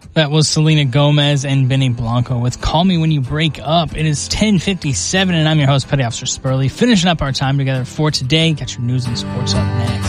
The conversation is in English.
That was Selena Gomez and Benny Blanco with Call Me When You Break Up. It is 10:57, and I'm your host, Petty Officer Spurley, finishing up our time together for today. Got your news and sports up next.